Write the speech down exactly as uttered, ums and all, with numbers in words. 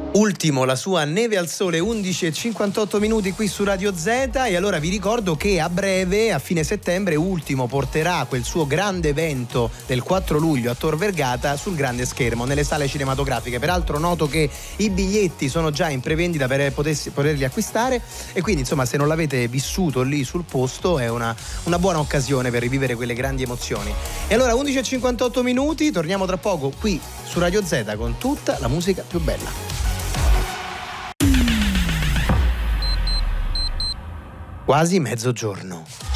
Ultimo, la sua Neve al Sole, undici e cinquantotto minuti qui su Radio Z. E allora vi ricordo che a breve, a fine settembre, Ultimo porterà quel suo grande evento del quattro luglio a Tor Vergata sul grande schermo, nelle sale cinematografiche. Peraltro noto che i biglietti sono già in prevendita per potessi, poterli acquistare, e quindi insomma, se non l'avete vissuto lì sul posto, è una, una buona occasione per rivivere quelle grandi emozioni. E allora undici e cinquantotto minuti, torniamo tra poco qui su Radio Z con tutta la musica più bella. Quasi mezzogiorno.